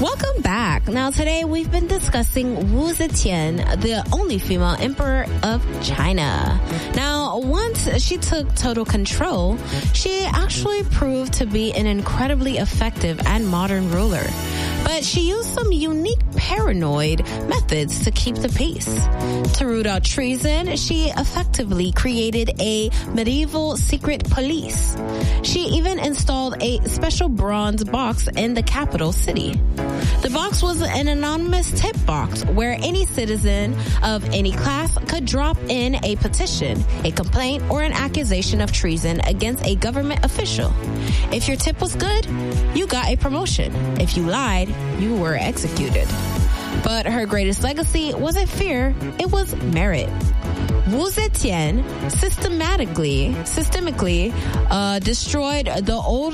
Welcome back. Now today we've been discussing Wu Zetian, the only female emperor of China. Now once she took total control, she actually proved to be an incredibly effective and modern ruler. But she used some unique paranoid methods to keep the peace. To root out treason, she effectively created a medieval secret police. She even installed a special bronze box in the capital city. The box was an anonymous tip box where any citizen of any class could drop in a petition, a complaint, or an accusation of treason against a government official. If your tip was good, you got a promotion. If you lied, you were executed. But her greatest legacy wasn't fear, it was merit. Wu Zetian systemically destroyed the old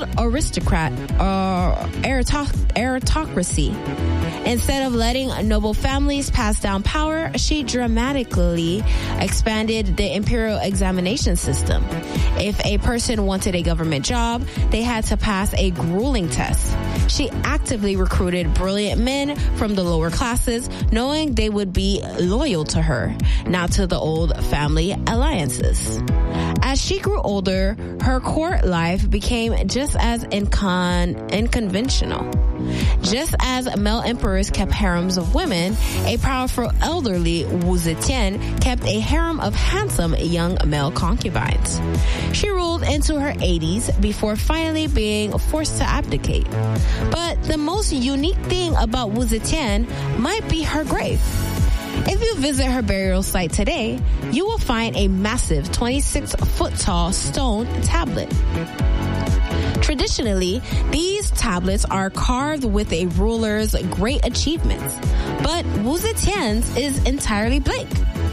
aristocracy. Instead of letting noble families pass down power, she dramatically expanded the imperial examination system. If a person wanted a government job, they had to pass a grueling test. She actively recruited brilliant men from the lower classes, knowing they would be loyal to her, not to the old family alliances. As she grew older, her court life became just as unconventional. Just as male emperors kept harems of women, a powerful elderly Wu Zetian kept a harem of handsome young male concubines. She ruled into her 80s before finally being forced to abdicate. But the most unique thing about Wu Zetian might be her grave. If you visit her burial site today, you will find a massive 26-foot-tall stone tablet. Traditionally, these tablets are carved with a ruler's great achievements, but Wu Zetian's is entirely blank.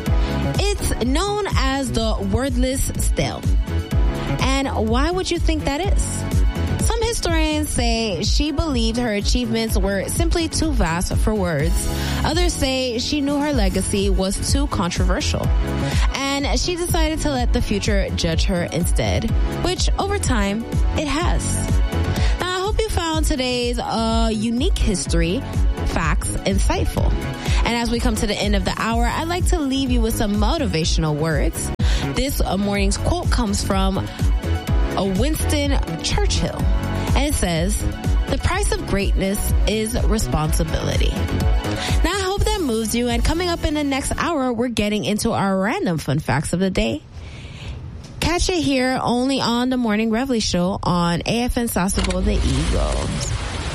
It's known as the wordless stele. And why would you think that is? Some historians say she believed her achievements were simply too vast for words. Others say she knew her legacy was too controversial, and she decided to let the future judge her instead, which over time, it has. Now, I hope you found today's unique history facts insightful. And as we come to the end of the hour, I'd like to leave you with some motivational words. This morning's quote comes from Winston Churchill, and it says, "The price of greatness is responsibility." Now, I hope that moves you, and coming up in the next hour, we're getting into our random fun facts of the day. Catch it here only on the Morning Reveille Show on AFN Sasebo, the Eagles.